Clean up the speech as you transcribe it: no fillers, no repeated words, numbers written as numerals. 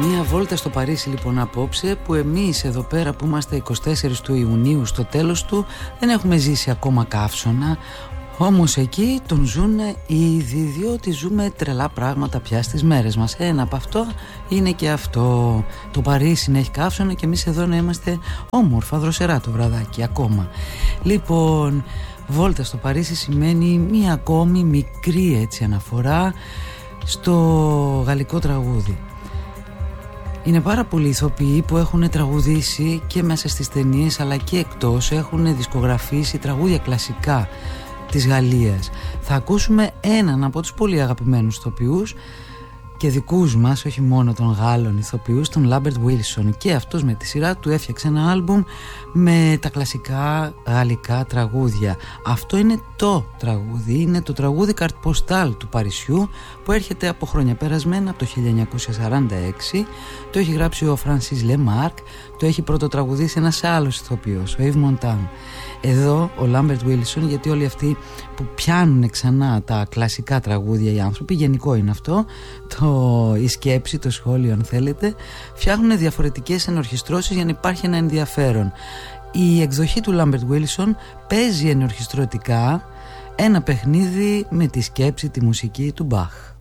Μία βόλτα στο Παρίσι λοιπόν απόψε, που εμείς εδώ πέρα που είμαστε 24 του Ιουνίου στο τέλος του δεν έχουμε ζήσει ακόμα καύσωνα. Όμως εκεί τον ζουνε ήδη, διότι ζούμε τρελά πράγματα πια στις μέρες μας. Ένα από αυτό είναι και αυτό. Το Παρίσι να έχει καύσωνα και εμείς εδώ να είμαστε όμορφα δροσερά το βραδάκι ακόμα. Λοιπόν, βόλτα στο Παρίσι σημαίνει μία ακόμη μικρή έτσι αναφορά στο γαλλικό τραγούδι. Είναι πάρα πολλοί ηθοποιοί που έχουν τραγουδήσει και μέσα στις ταινίες αλλά και εκτός, έχουν δισκογραφήσει τραγούδια κλασικά της Γαλλίας. Θα ακούσουμε έναν από τους πολύ αγαπημένους ηθοποιούς και δικούς μας, όχι μόνο των Γάλλων ηθοποιούς, τον Λάμπερτ Βίλσον, και αυτός με τη σειρά του έφτιαξε ένα άλμπουμ με τα κλασικά γαλλικά τραγούδια. Αυτό είναι το τραγούδι, είναι το τραγούδι Καρτποστάλ του Παρισιού, που έρχεται από χρόνια περασμένα, από το 1946. Το έχει γράψει ο Φρανσίς Λεμάρκ, το έχει πρωτοτραγουδήσει ένας άλλος ηθοποιός, ο Ιβ Μοντάν. Εδώ ο Λάμπερτ Βίλσον, γιατί όλοι αυτοί που πιάνουν ξανά τα κλασικά τραγούδια οι άνθρωποι, γενικό είναι αυτό, η σκέψη, το σχόλιο αν θέλετε, φτιάχνουν διαφορετικές ενορχιστρώσεις για να υπάρχει ένα ενδιαφέρον. Η εκδοχή του Λάμπερτ Βίλσον παίζει ενορχιστρωτικά ένα παιχνίδι με τη σκέψη, τη μουσική του Μπαχ.